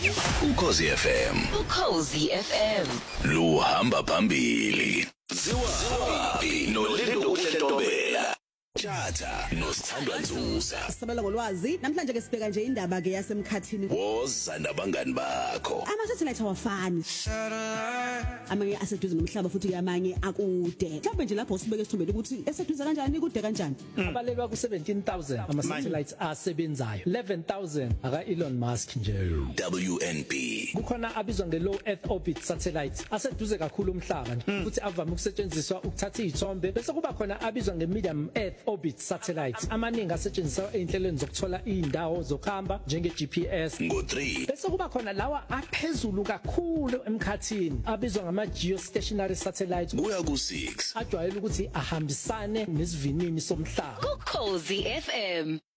Ukhozi FM. Ukhozi FM. Luhamba phambili. Ziwa noLindo uHlentobela. Tjatha noSithandwa Nzusa. Sabela ngolwazi namhlanje ke sibheka nje indaba ke yasemkhathini. Woza nabangani bakho. Ama-satellite awafani. Amanye aseduze nomhlaba futhi amanye akude. Mhlawumbe nje lapho sibeke isithumbele ukuthi eseduze kanjani kude kanjani. Abalelwa ku 17,000 ama satellites asebenzayo. 11,000 aka Elon Musk nje. WNB. Kukhona abizwa nge low earth orbit satellites aseduze kakhulu umhlaba futhi avame ukusetshenziswa ukuthatha izithombe bese kuba khona abizwa nge medium earth orbit satellites amaningi asetshenziswa einhlelweni zokuthola indawo zokuhamba njenge GPS. Ngo3 Bese kuba khona lawa aphezulu kakhulu emkhathini abizwa ngama geostationary satellites kuya ku6 ajwayele ukuthi ahambisane nesivinini somhlaba. Ukhozi FM.